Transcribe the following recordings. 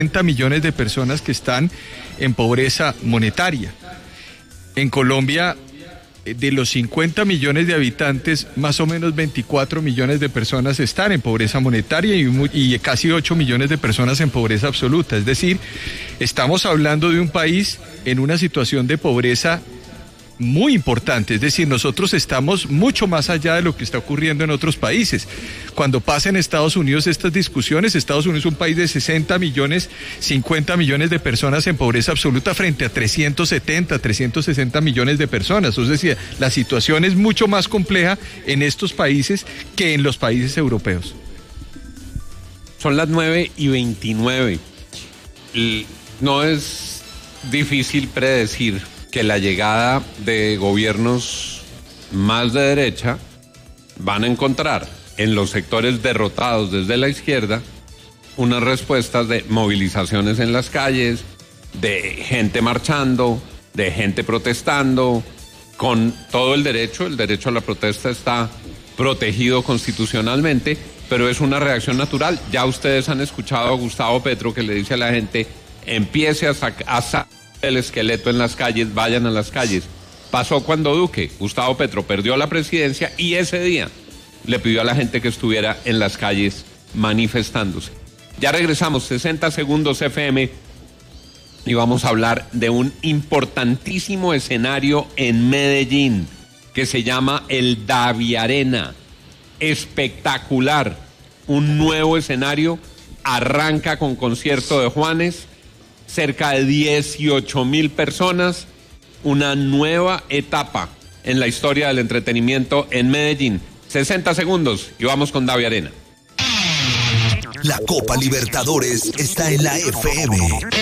40 millones de personas que están en pobreza monetaria. En Colombia, de los 50 millones de habitantes, más o menos 24 millones de personas están en pobreza monetaria y casi 8 millones de personas en pobreza absoluta. Es decir, estamos hablando de un país en una situación de pobreza muy importante, es decir, nosotros estamos mucho más allá de lo que está ocurriendo en otros países. Cuando pasa en Estados Unidos estas discusiones, Estados Unidos es un país de 60 millones, 50 millones de personas en pobreza absoluta frente a 370, 360 millones de personas. Es decir, la situación es mucho más compleja en estos países que en los países europeos. Son las 9:29. No es difícil predecir que la llegada de gobiernos más de derecha van a encontrar en los sectores derrotados desde la izquierda unas respuestas de movilizaciones en las calles, de gente marchando, de gente protestando, con todo el derecho a la protesta está protegido constitucionalmente, pero es una reacción natural. Ya ustedes han escuchado a Gustavo Petro que le dice a la gente, empiece a sacar el esqueleto en las calles, vayan a las calles. Pasó cuando Gustavo Petro perdió la presidencia y ese día le pidió a la gente que estuviera en las calles manifestándose. Ya regresamos, 60 segundos FM, y vamos a hablar de un importantísimo escenario en Medellín que se llama el Daviarena. Espectacular, un nuevo escenario, arranca con concierto de Juanes, cerca de 18,000 personas, una nueva etapa en la historia del entretenimiento en Medellín. 60 segundos y vamos con Daviarena. La Copa Libertadores está en la FM.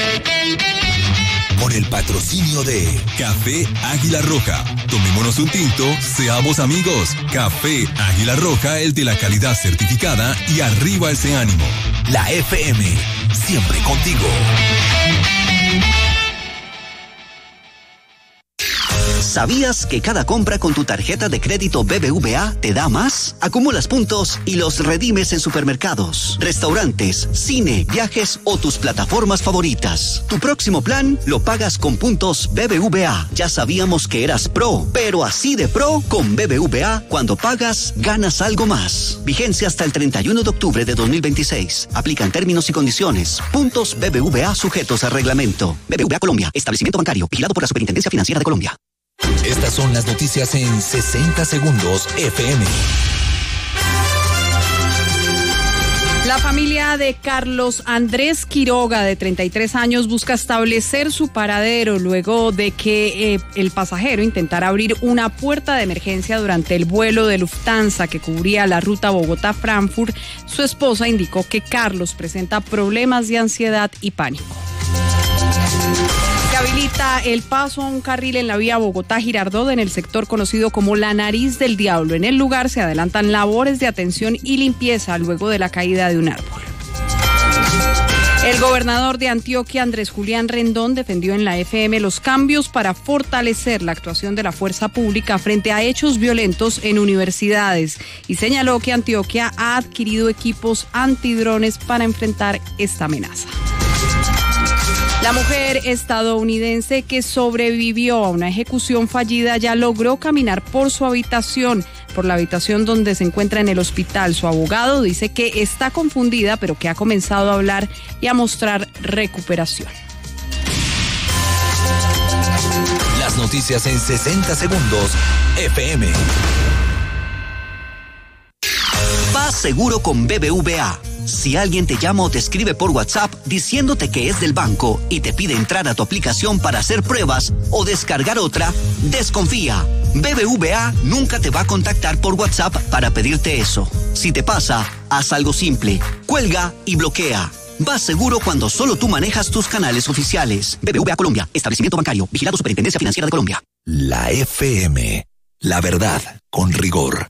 Con el patrocinio de Café Águila Roja. Tomémonos un tinto, seamos amigos. Café Águila Roja, el de la calidad certificada, y arriba ese ánimo. La FM, siempre contigo. ¿Sabías que cada compra con tu tarjeta de crédito BBVA te da más? Acumulas puntos y los redimes en supermercados, restaurantes, cine, viajes o tus plataformas favoritas. Tu próximo plan lo pagas con puntos BBVA. Ya sabíamos que eras pro, pero así de pro con BBVA, cuando pagas, ganas algo más. Vigencia hasta el 31 de octubre de 2026. Aplican términos y condiciones. Puntos BBVA sujetos a reglamento. BBVA Colombia, establecimiento bancario, vigilado por la Superintendencia Financiera de Colombia. Estas son las noticias en 60 segundos FM. La familia de Carlos Andrés Quiroga, de 33 años, busca establecer su paradero luego de que el pasajero intentara abrir una puerta de emergencia durante el vuelo de Lufthansa que cubría la ruta Bogotá-Frankfurt. Su esposa indicó que Carlos presenta problemas de ansiedad y pánico. Habilita el paso a un carril en la vía Bogotá-Girardot en el sector conocido como La Nariz del Diablo. En el lugar se adelantan labores de atención y limpieza luego de la caída de un árbol. El gobernador de Antioquia, Andrés Julián Rendón, defendió en la FM los cambios para fortalecer la actuación de la fuerza pública frente a hechos violentos en universidades y señaló que Antioquia ha adquirido equipos antidrones para enfrentar esta amenaza. La mujer estadounidense que sobrevivió a una ejecución fallida ya logró caminar por la habitación donde se encuentra en el hospital. Su abogado dice que está confundida, pero que ha comenzado a hablar y a mostrar recuperación. Las noticias en 60 segundos FM. Vas seguro con BBVA. Si alguien te llama o te escribe por WhatsApp diciéndote que es del banco y te pide entrar a tu aplicación para hacer pruebas o descargar otra, desconfía. BBVA nunca te va a contactar por WhatsApp para pedirte eso. Si te pasa, haz algo simple. Cuelga y bloquea. Vas seguro cuando solo tú manejas tus canales oficiales. BBVA Colombia, establecimiento bancario, vigilado Superintendencia Financiera de Colombia. La FM, la verdad con rigor.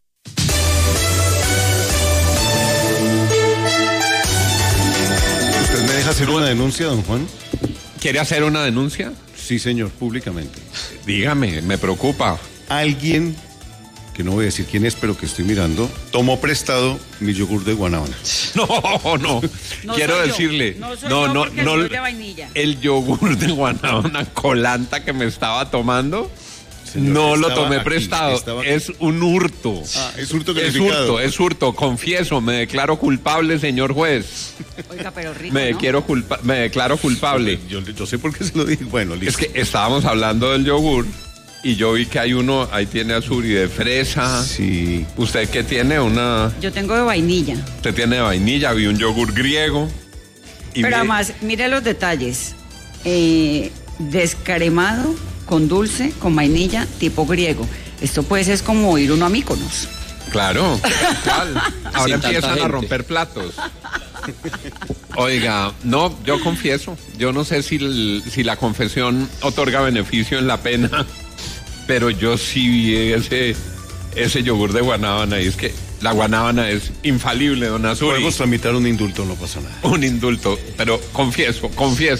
¿Hacer una denuncia, don Juan? ¿Quiere hacer una denuncia? Sí, señor, públicamente. Dígame, me preocupa. Alguien que no voy a decir quién es, pero que estoy mirando, tomó prestado mi yogur de guanábana. No. Quiero decirle, no, el de vainilla. El yogur de guanábana colanta que me estaba tomando, señor, no lo tomé aquí, prestado. Es un hurto. Es hurto calificado. Es hurto, confieso, me declaro culpable, señor juez. Oiga, pero rico, me declaro culpable. Yo sé por qué se lo dije. Bueno, listo. Es que estábamos hablando del yogur y yo vi que hay uno, ahí tiene Azuri de fresa. Sí. ¿Usted qué tiene? Yo tengo de vainilla. Usted tiene de vainilla, vi un yogur griego. Pero además, mire los detalles. Descremado, con dulce, con vainilla, tipo griego. Esto pues es como ir uno a Míconos. Claro, ¿cuál? Ahora empiezan a romper platos. Oiga, no, yo confieso, yo no sé si la confesión otorga beneficio en la pena, pero yo sí vi ese yogur de guanábana, y es que la guanábana es infalible, don Azuri. Podemos tramitar un indulto, no pasa nada. Un indulto, pero confieso,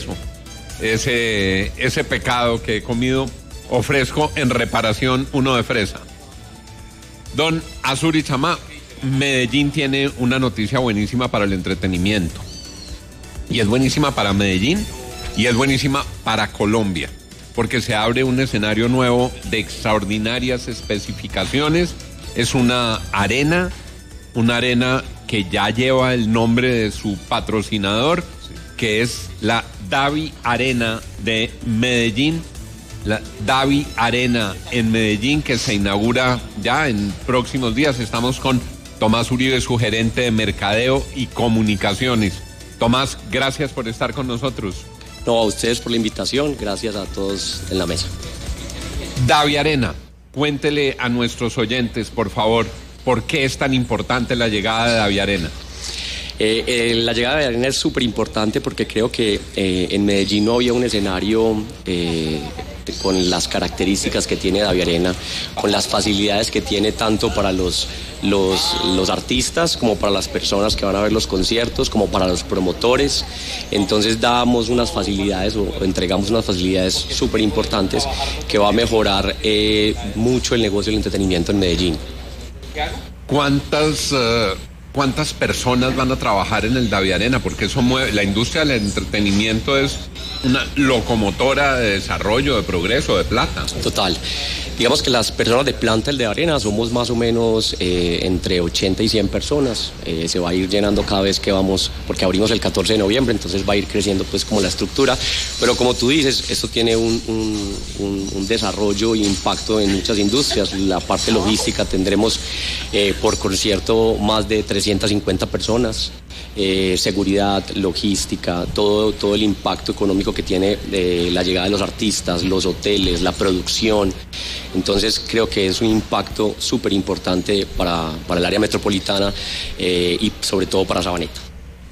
ese pecado que he comido, ofrezco en reparación uno de fresa. Don Azuri Chamá, Medellín tiene una noticia buenísima para el entretenimiento. Y es buenísima para Medellín y es buenísima para Colombia, porque se abre un escenario nuevo de extraordinarias especificaciones. Es una arena que ya lleva el nombre de su patrocinador, que es la Davi Arena de Medellín. La Davi Arena en Medellín, que se inaugura ya en próximos días. Estamos con Tomás Uribe, su gerente de mercadeo y comunicaciones. Tomás, gracias por estar con nosotros. No, a ustedes por la invitación, gracias a todos en la mesa. Davi Arena, cuéntele a nuestros oyentes, por favor, ¿por qué es tan importante la llegada de Davi Arena? La llegada de Arena es súper importante porque creo que en Medellín no había un escenario con las características que tiene Davi Arena, con las facilidades que tiene tanto para los artistas como para las personas que van a ver los conciertos, como para los promotores. Entonces damos unas facilidades o entregamos unas facilidades súper importantes que va a mejorar mucho el negocio del entretenimiento en Medellín. ¿Cuántas personas van a trabajar en el Davi Arena? Porque eso mueve, la industria del entretenimiento es una locomotora de desarrollo, de progreso, de plata. Total. Digamos que las personas de planta del Davi Arena somos más o menos entre 80 y 100 personas. Se va a ir llenando cada vez que vamos, porque abrimos el 14 de noviembre, entonces va a ir creciendo pues como la estructura. Pero como tú dices, esto tiene un desarrollo e impacto en muchas industrias. La parte logística, tendremos por concierto más de 350 personas. Seguridad, logística, todo el impacto económico que tiene la llegada de los artistas, los hoteles, la producción. Entonces creo que es un impacto súper importante para el área metropolitana y sobre todo para Sabaneta.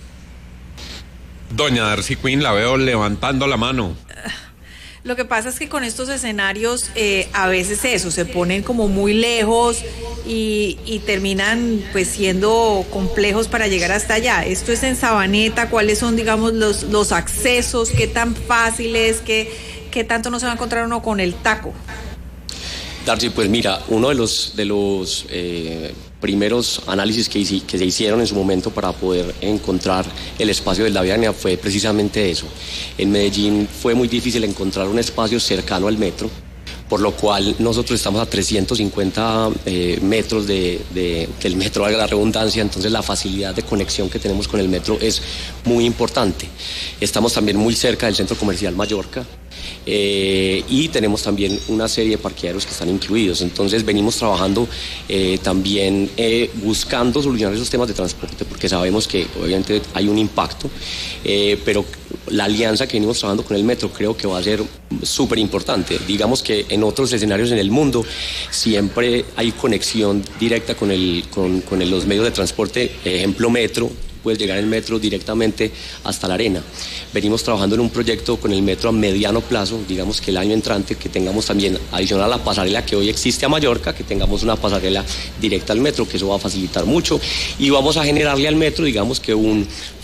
Doña Darcy Quinn, la veo levantando la mano. Lo que pasa es que con estos escenarios a veces se ponen como muy lejos y terminan pues siendo complejos para llegar hasta allá. Esto es en Sabaneta. ¿Cuáles son, digamos, los accesos? ¿Qué tan fáciles? ¿Qué tanto no se va a encontrar uno con el taco? Darcy, pues mira, uno de los primeros análisis que se hicieron en su momento para poder encontrar el espacio del Davi Arena fue precisamente eso. En Medellín fue muy difícil encontrar un espacio cercano al metro, por lo cual nosotros estamos a 350 metros del metro, valga la redundancia. Entonces la facilidad de conexión que tenemos con el metro es muy importante. Estamos también muy cerca del Centro Comercial Mallorca. Y tenemos también una serie de parqueaderos que están incluidos. Entonces venimos trabajando también buscando solucionar esos temas de transporte, porque sabemos que obviamente hay un impacto, pero la alianza que venimos trabajando con el metro creo que va a ser súper importante. Digamos que en otros escenarios en el mundo siempre hay conexión directa con los medios de transporte, ejemplo metro. Puedes llegar en metro directamente hasta la arena. Venimos trabajando en un proyecto con el metro a mediano plazo, digamos que el año entrante, que tengamos también, adicional a la pasarela que hoy existe a Mallorca, que tengamos una pasarela directa al metro, que eso va a facilitar mucho, y vamos a generarle al metro, digamos que un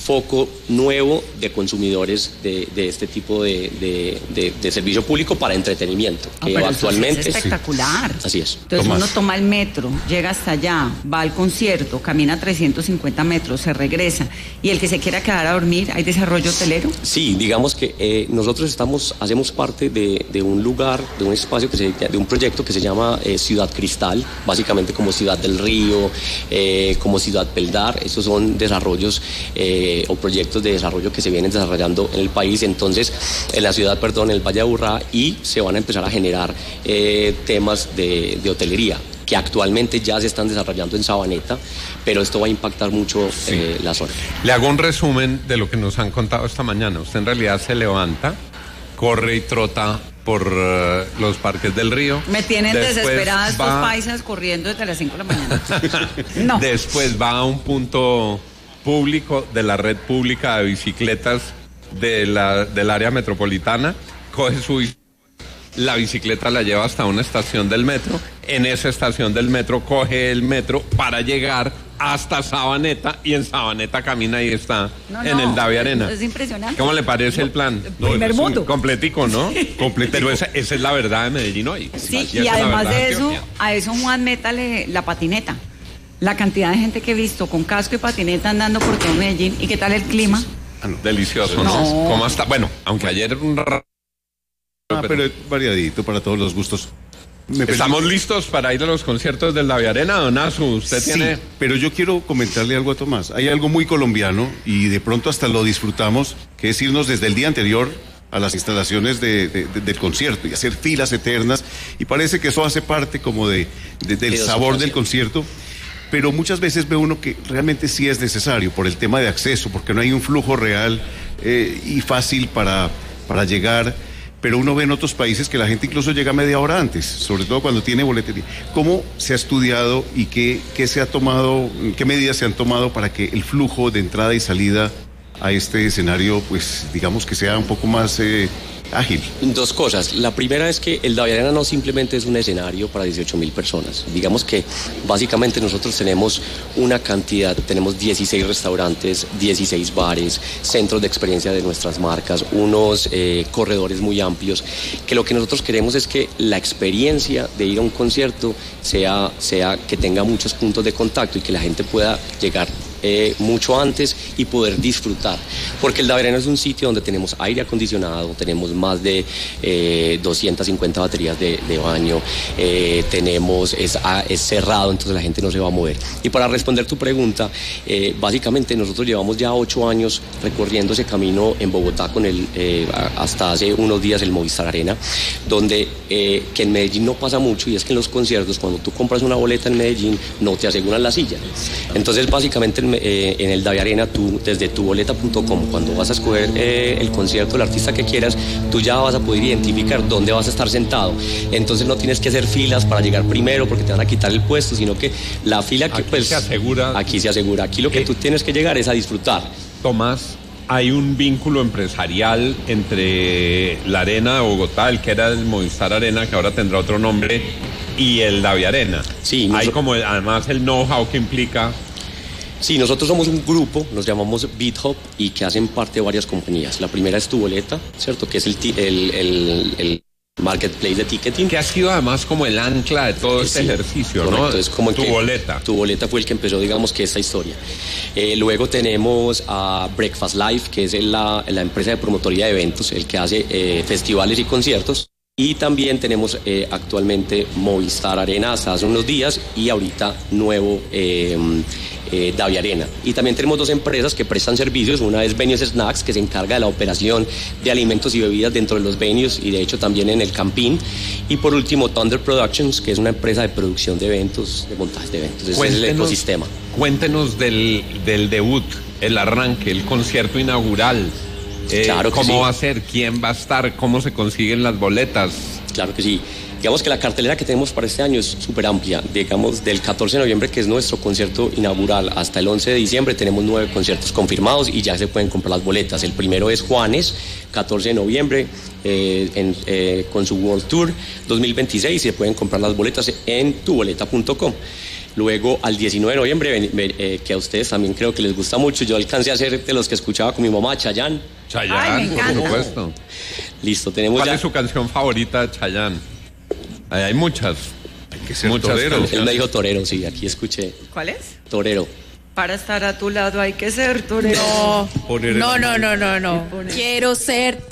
foco nuevo de consumidores de este tipo de servicio público para entretenimiento. Pero Actualmente eso es espectacular. Sí. Así es. Entonces uno toma el metro, llega hasta allá, va al concierto, camina 350 metros, se regresa, y el que se quiera quedar a dormir, ¿hay desarrollo hotelero? Sí, digamos que nosotros hacemos parte de un lugar, de un espacio, de un proyecto que se llama Ciudad Cristal, básicamente como Ciudad del Río, como Ciudad Peldar. Estos son desarrollos o proyectos de desarrollo que se vienen desarrollando en el país, entonces en la ciudad, en el Valle de Aburrá, y se van a empezar a generar temas de hotelería que actualmente ya se están desarrollando en Sabaneta, pero esto va a impactar mucho la zona. Le hago un resumen de lo que nos han contado esta mañana. Usted en realidad se levanta, corre y trota por los parques del río. Me tienen desesperada estos paisas corriendo desde las 5 de la mañana. No. Después va a un punto público de la red pública de bicicletas del área metropolitana, coge la bicicleta, la lleva hasta una estación del metro, en esa estación del metro coge el metro para llegar hasta Sabaneta, y en Sabaneta camina y está en el Davia Arena. Es impresionante. ¿Cómo le parece el plan? Primer mundo. Completico, ¿no? Pero esa es la verdad de Medellín hoy. Sí, y además de eso, a eso Juan, métale la patineta. La cantidad de gente que he visto con casco y patineta andando por todo Medellín. ¿Y qué tal el clima? Delicioso, ¿no? ¿Cómo está? Bueno, aunque ayer pero es variadito para todos los gustos. ¿Estamos listos para ir a los conciertos del Davia Arena, don Azu? ¿Usted tiene...? Pero yo quiero comentarle algo a Tomás. Hay algo muy colombiano y de pronto hasta lo disfrutamos, que es irnos desde el día anterior a las instalaciones del concierto y hacer filas eternas, y parece que eso hace parte como del sabor del concierto. Pero muchas veces ve uno que realmente sí es necesario por el tema de acceso, porque no hay un flujo real y fácil para llegar. Pero uno ve en otros países que la gente incluso llega media hora antes, sobre todo cuando tiene boletería. ¿Cómo se ha estudiado y qué se ha tomado, qué medidas se han tomado para que el flujo de entrada y salida a este escenario, pues digamos que sea un poco más ágil? Dos cosas. La primera es que el Davia Arena no simplemente es un escenario para 18.000 personas. Digamos que básicamente nosotros tenemos una cantidad, tenemos 16 restaurantes, 16 bares, centros de experiencia de nuestras marcas, unos corredores muy amplios, que lo que nosotros queremos es que la experiencia de ir a un concierto sea que tenga muchos puntos de contacto y que la gente pueda llegar mucho antes y poder disfrutar, porque el Davia Arena es un sitio donde tenemos aire acondicionado, tenemos más de 250 baterías de baño, es cerrado, entonces la gente no se va a mover. Y para responder tu pregunta, básicamente nosotros llevamos ya 8 años recorriendo ese camino en Bogotá con hasta hace unos días el Movistar Arena, donde que en Medellín no pasa mucho, y es que en los conciertos, cuando tú compras una boleta en Medellín, no te aseguran la silla. Entonces básicamente en el Davia Arena, tú desde tuboleta.com, cuando vas a escoger el concierto, el artista que quieras, tú ya vas a poder identificar dónde vas a estar sentado. Entonces no tienes que hacer filas para llegar primero porque te van a quitar el puesto, sino que la fila que aquí se asegura. Aquí se asegura. Aquí lo que tú tienes que llegar es a disfrutar. Tomás, hay un vínculo empresarial entre la Arena de Bogotá, el que era el Movistar Arena, que ahora tendrá otro nombre, y el Davia Arena. Sí, hay como además el know-how que implica. Sí, nosotros somos un grupo, nos llamamos BitHop, y que hacen parte de varias compañías. La primera es Tuboleta, ¿cierto? Que es el marketplace de ticketing. Que ha sido además como el ancla de todo este ejercicio, correcto, ¿no? Es como Tuboleta. Tuboleta fue el que empezó, digamos, que esta historia. Luego tenemos a Breakfast Live, que es la empresa de promotoría de eventos, el que hace festivales y conciertos. Y también tenemos actualmente Movistar Arena hasta hace unos días, y ahorita nuevo Davia Arena. Y también tenemos 2 empresas que prestan servicios. Una es Venues Snacks, que se encarga de la operación de alimentos y bebidas dentro de los venues, y de hecho también en el Campín. Y por último, Thunder Productions, que es una empresa de producción de eventos, de montaje de eventos. Ese es el ecosistema. Cuéntenos del debut, el arranque, el concierto inaugural. Claro que ¿Cómo sí. va a ser? ¿Quién va a estar? ¿Cómo se consiguen las boletas? Claro que sí. Digamos que la cartelera que tenemos para este año es súper amplia. Digamos, del 14 de noviembre, que es nuestro concierto inaugural, hasta el 11 de diciembre tenemos 9 conciertos confirmados y ya se pueden comprar las boletas. El primero es Juanes, 14 de noviembre, con su World Tour 2026, y se pueden comprar las boletas en tuboleta.com. Luego, al 19 de noviembre, que a ustedes también creo que les gusta mucho, yo alcancé a ser de los que escuchaba con mi mamá, Chayanne. Chayanne, me por encanta. supuesto. Listo, tenemos ¿Cuál ya... es su canción favorita de Chayanne? Ahí hay muchas. Hay que ser Muchas torero. canciones. Él me dijo torero, sí, aquí escuché. ¿Cuál es? Torero. Para estar a tu lado hay que ser torero. No, Poner el no, no, amor. no, no, no. Quiero ser